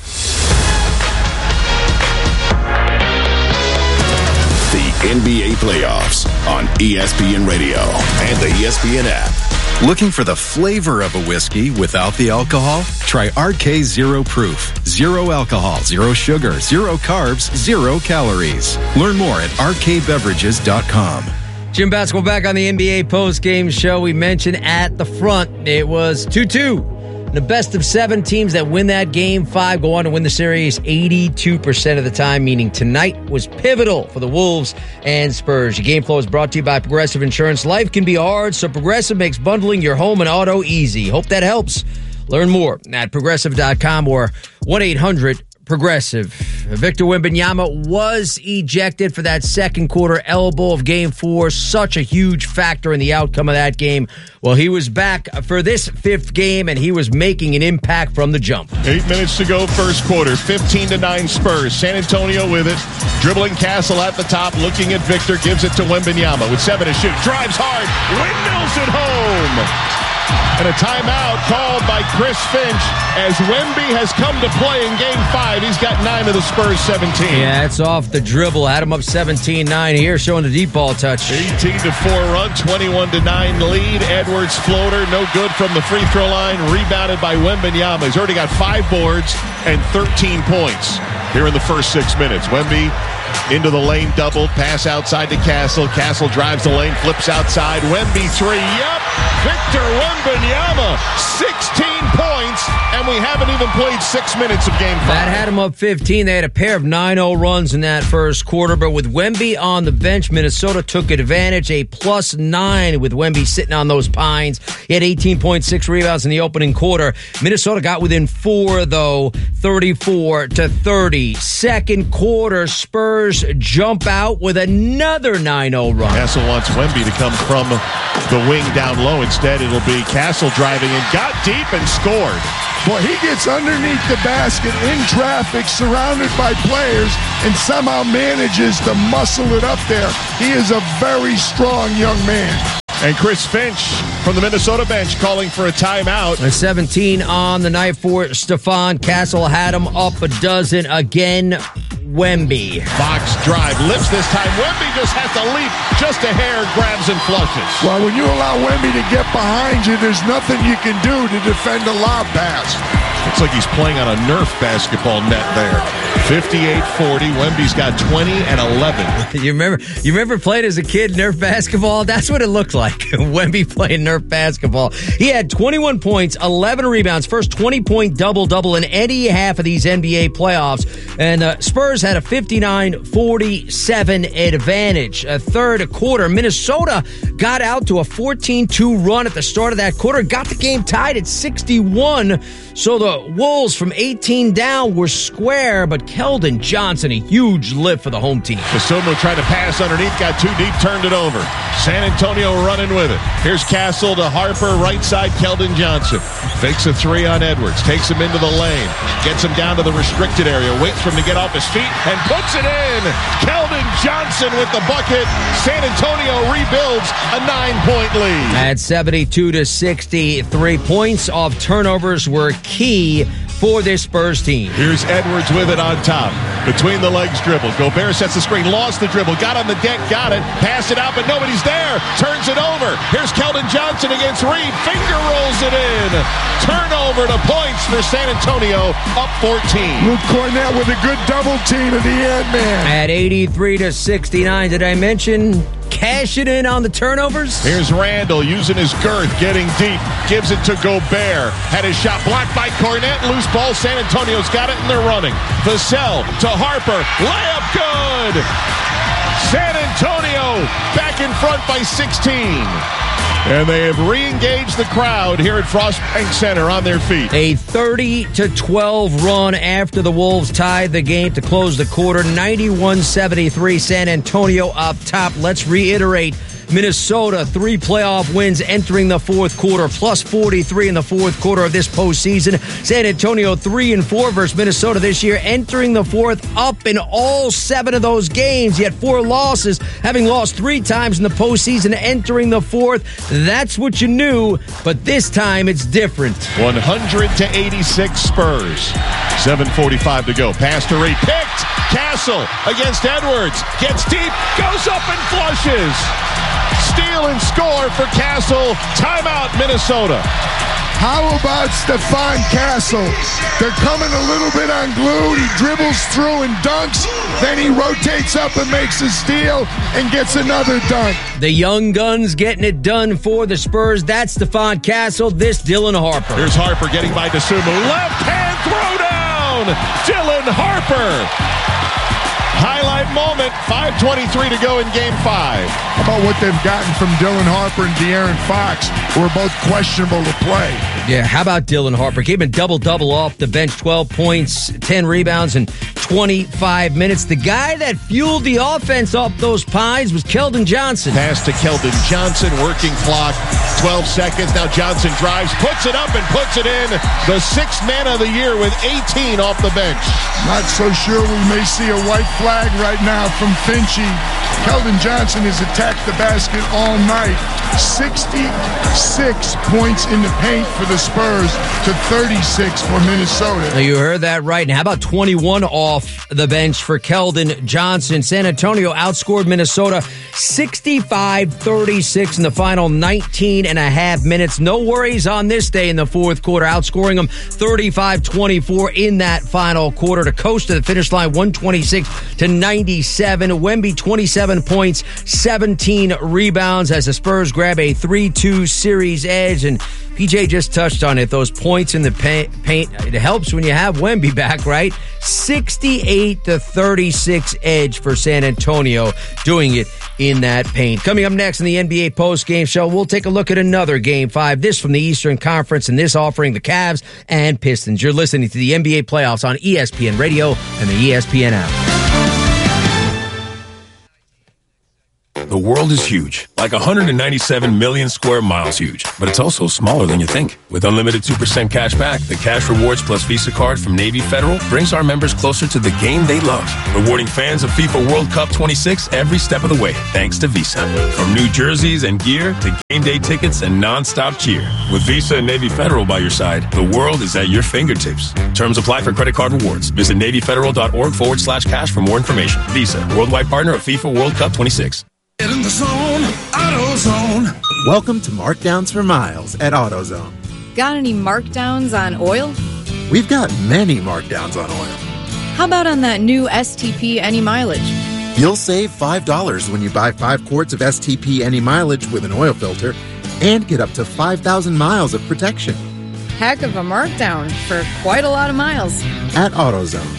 The NBA playoffs on ESPN Radio and the ESPN app. Looking for the flavor of a whiskey without the alcohol? Try RK Zero Proof. 0 alcohol, 0 sugar, 0 carbs, 0 calories. Learn more at rkbeverages.com. Jim Basketball back on the NBA postgame show. We mentioned at the front it was 2-2. The best of 7 teams that win that game 5 go on to win the series 82% of the time, meaning tonight was pivotal for the Wolves and Spurs. Your game flow is brought to you by Progressive Insurance. Life can be hard, so Progressive makes bundling your home and auto easy. Hope that helps. Learn more at Progressive.com or 1-800-PROGRESSIVE. Victor Wembanyama was ejected for that second quarter elbow of Game 4. Such a huge factor in the outcome of that game. Well, he was back for this 5th game, and he was making an impact from the jump. 8 minutes to go, first quarter. 15-9 Spurs. San Antonio with it. Dribbling Castle at the top, looking at Victor, gives it to Wembanyama with 7 to shoot. Drives hard, windmills it home. And a timeout called by Chris Finch as Wemby has come to play in Game 5. He's got 9 of the Spurs 17. Yeah, it's off the dribble. Had him up 17-9 here, showing the deep ball touch. 18-4 run, 21-9 lead. Edwards floater, no good from the free throw line. Rebounded by Wembanyama. He's already got 5 boards and 13 points here in the first 6 minutes. Wemby into the lane, doubled, pass outside to Castle. Castle drives the lane, flips outside. Wemby 3, yep! Victor Wembanyama, 16 points, and we haven't even played 6 minutes of Game 5. That had him up 15. They had a pair of 9-0 runs in that first quarter, but with Wemby on the bench, Minnesota took advantage. A +9 with Wemby sitting on those pines. He had 18.6 rebounds in the opening quarter. Minnesota got within 4, though, 34-30. Second quarter, Spurs jump out with another 9-0 run. Castle wants Wemby to come from the wing down low. Instead, it'll be Castle driving and got deep and scored. Boy, he gets underneath the basket in traffic, surrounded by players, and somehow manages to muscle it up there. He is a very strong young man. And Chris Finch from the Minnesota bench calling for a timeout. A 17 on the night for Stephon Castle. Had him up a dozen again. Wemby. Fox drive, lifts this time. Wemby just has to leap just a hair, grabs and flushes. Well, when you allow Wemby to get behind you, there's nothing you can do to defend a lob pass. Looks like he's playing on a Nerf basketball net there. 58-40. Wemby's got 20 and 11. You remember playing as a kid Nerf basketball? That's what it looked like. Wemby playing Nerf basketball. He had 21 points, 11 rebounds, first 20-point double-double in any half of these NBA playoffs. And Spurs had a 59-47 advantage. A third quarter, Minnesota got out to a 14-2 run at the start of that quarter, got the game tied at 61. So the Wolves from 18 down were square, but Keldon Johnson, a huge lift for the home team. Kasumu tried to pass underneath, got too deep, turned it over. San Antonio running with it. Here's Castle to Harper, right side, Keldon Johnson. Fakes a 3 on Edwards, takes him into the lane, gets him down to the restricted area, waits for him to get off his feet, and puts it in. Keldon Johnson with the bucket. San Antonio rebuilds a 9-point lead. At 72-60, 3 points off turnovers were key for this Spurs team. Here's Edwards with it on top. Between the legs dribble. Gobert sets the screen, lost the dribble, got on the deck, got it, passed it out, but nobody's there. Turns it over. Here's Keldon Johnson against Reed. Finger rolls it in. Turnover to points for San Antonio, up 14. Luke Cornett with a good double team at the end, man. At 83-69, did I mention cashing in on the turnovers? Here's Randall using his girth, getting deep, gives it to Gobert. Had his shot blocked by Cornett. Loose ball. San Antonio's got it, and they're running. Vassell to Harper. Layup good. San Antonio back in front by 16. And they have re-engaged the crowd here at Frost Bank Center on their feet. A 30-12 run after the Wolves tied the game to close the quarter. 91-73, San Antonio up top. Let's reiterate. Minnesota, 3 playoff wins entering the fourth quarter, plus 43 in the fourth quarter of this postseason. San Antonio 3-4 versus Minnesota this year, entering the fourth, up in all 7 of those games, yet 4 losses, having lost 3 times in the postseason, entering the fourth. That's what you knew, but this time it's different. 100-86 Spurs. 7:45 to go. Pass to Reed. Picked. Castle against Edwards. Gets deep. Goes up and flushes. Steal and score for Castle. Timeout, Minnesota. How about Stephon Castle? They're coming a little bit unglued. He dribbles through and dunks. Then he rotates up and makes a steal and gets another dunk. The young guns getting it done for the Spurs. That's Stephon Castle. This Dylan Harper. Here's Harper getting by Dosunmu. Left hand throwdown. Dylan Harper. Highlight moment, 5:23 to go in Game 5. How about what they've gotten from Dylan Harper and De'Aaron Fox, who are both questionable to play? Yeah, how about Dylan Harper? Gave him a double-double off the bench, 12 points, 10 rebounds in 25 minutes. The guy that fueled the offense off those pines was Keldon Johnson. Pass to Keldon Johnson, working clock, 12 seconds. Now Johnson drives, puts it up and puts it in. The 6th man of the year with 18 off the bench. Not so sure we may see a white flag right now from Finchy. Keldon Johnson has attacked the basket all night. 66 points in the paint for the Spurs to 36 for Minnesota. You heard that right. And how about 21 off the bench for Keldon Johnson? San Antonio outscored Minnesota 65-36 in the final 19 and a half minutes. No worries on this day in the fourth quarter, outscoring them 35-24 in that final quarter to coast to the finish line 126-97. Wemby 27 points, 17 rebounds as the Spurs grab a 3-2 series edge. And PJ just touched on it. Those points in the paint, it helps when you have Wemby back, right? 68-36 edge for San Antonio, doing it in that paint. Coming up next in the NBA postgame show, we'll take a look at another Game 5. This from the Eastern Conference, and this offering the Cavs and Pistons. You're listening to the NBA playoffs on ESPN Radio and the ESPN app. The world is huge, like 197 million square miles huge, but it's also smaller than you think. With unlimited 2% cash back, the Cash Rewards Plus Visa card from Navy Federal brings our members closer to the game they love, rewarding fans of FIFA World Cup 26 every step of the way, thanks to Visa. From new jerseys and gear to game day tickets and non-stop cheer. With Visa and Navy Federal by your side, the world is at your fingertips. Terms apply for credit card rewards. Visit NavyFederal.org/cash for more information. Visa, worldwide partner of FIFA World Cup 26. Get in the zone, AutoZone. Welcome to Markdowns for Miles at AutoZone. Got any markdowns on oil? We've got many markdowns on oil. How about on that new STP Any Mileage? You'll save $5 when you buy 5 quarts of STP Any Mileage with an oil filter and get up to 5,000 miles of protection. Heck of a markdown for quite a lot of miles. At AutoZone.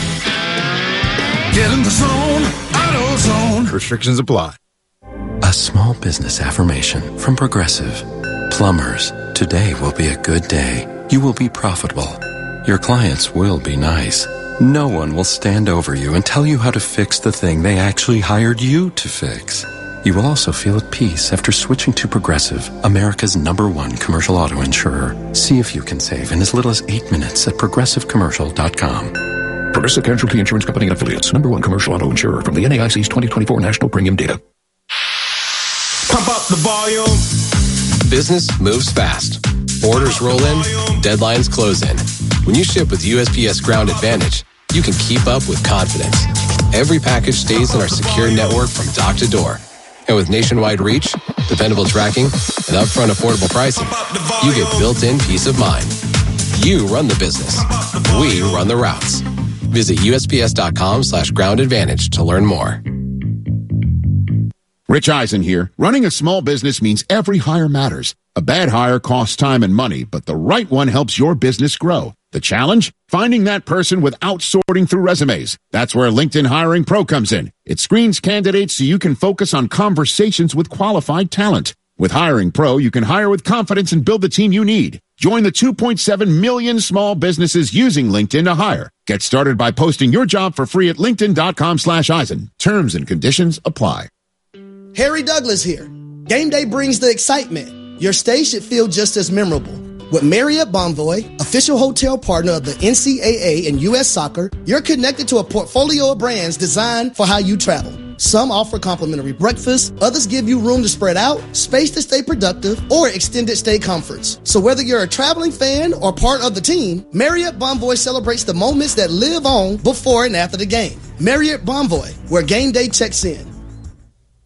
Get in the zone, AutoZone. Restrictions apply. A small business affirmation from Progressive. Plumbers, today will be a good day. You will be profitable. Your clients will be nice. No one will stand over you and tell you how to fix the thing they actually hired you to fix. You will also feel at peace after switching to Progressive, America's #1 commercial auto insurer. See if you can save in as little as 8 minutes at progressivecommercial.com. Progressive Casualty Insurance Company and Affiliates. #1 commercial auto insurer from the NAIC's 2024 National Premium Data. Pump up the volume. Business moves fast. Orders roll in, deadlines close in. When you ship with USPS Ground Advantage, you can keep up with confidence. Every package stays in our secure network from dock to door. And with nationwide reach, dependable tracking, and upfront affordable pricing, you get built-in peace of mind. You run the business. We run the routes. Visit USPS.com/Ground Advantage to learn more. Rich Eisen here. Running a small business means every hire matters. A bad hire costs time and money, but the right one helps your business grow. The challenge? Finding that person without sorting through resumes. That's where LinkedIn Hiring Pro comes in. It screens candidates so you can focus on conversations with qualified talent. With Hiring Pro, you can hire with confidence and build the team you need. Join the 2.7 million small businesses using LinkedIn to hire. Get started by posting your job for free at linkedin.com/Eisen. Terms and conditions apply. Harry Douglas here. Game day brings the excitement. Your stay should feel just as memorable. With Marriott Bonvoy, official hotel partner of the NCAA and U.S. Soccer, you're connected to a portfolio of brands designed for how you travel. Some offer complimentary breakfast, others give you room to spread out, space to stay productive, or extended stay comforts. So whether you're a traveling fan or part of the team, Marriott Bonvoy celebrates the moments that live on before and after the game. Marriott Bonvoy, where game day checks in.